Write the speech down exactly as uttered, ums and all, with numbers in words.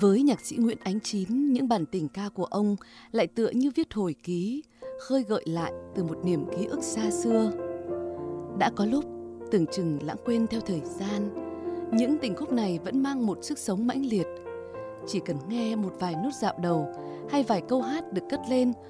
Với nhạc sĩ Nguyễn Ánh Chín, những bản tình ca của ông lại tựa như viết hồi ký, khơi gợi lại từ một niềm ký ức xa xưa. Đã có lúc tưởng chừng lãng quên theo thời gian, những tình khúc này vẫn mang một sức sống mãnh liệt. Chỉ cần nghe một vài nốt dạo đầu hay vài câu hát được cất lên